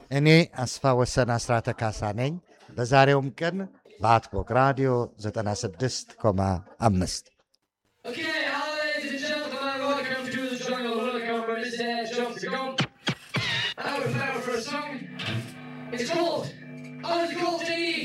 እኔ አስፋ ወሰን አስራተ ካሳ ነኝ። በዛሬውም ቀን በአትቦቅ ራዲዮ 96.5 Okay, hello ladies and gentlemen, welcome to the jungle. Welcome, Mr. Shopsicom. I have a flower for a song. It's called Uncle D.